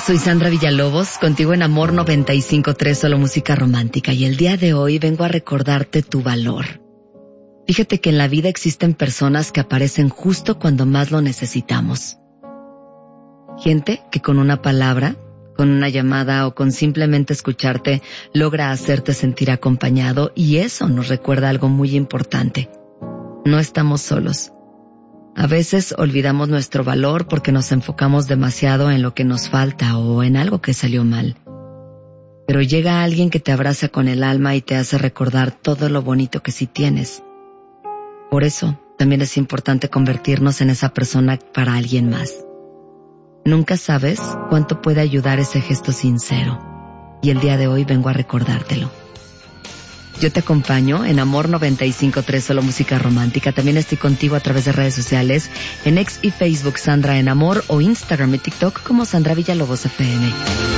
soy Sandra Villalobos, contigo en Amor 95.3, solo música romántica, y el día de hoy vengo a recordarte tu valor. Fíjate que en la vida existen personas que aparecen justo cuando más lo necesitamos. Gente que con una palabra, con una llamada o con simplemente escucharte logra hacerte sentir acompañado, y eso nos recuerda algo muy importante. No estamos solos. A veces olvidamos nuestro valor porque nos enfocamos demasiado en lo que nos falta o en algo que salió mal. Pero llega alguien que te abraza con el alma y te hace recordar todo lo bonito que sí tienes. Por eso, también es importante convertirnos en esa persona para alguien más. Nunca sabes cuánto puede ayudar ese gesto sincero, y el día de hoy vengo a recordártelo. Yo te acompaño en Amor 95.3, solo música romántica. También estoy contigo a través de redes sociales, en X y Facebook Sandra en Amor, o Instagram y TikTok como Sandra Villalobos FM.